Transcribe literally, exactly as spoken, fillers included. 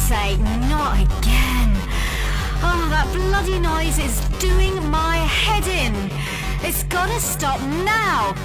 sake, not again. Oh, that bloody noise is doing my head in. It's gotta stop now.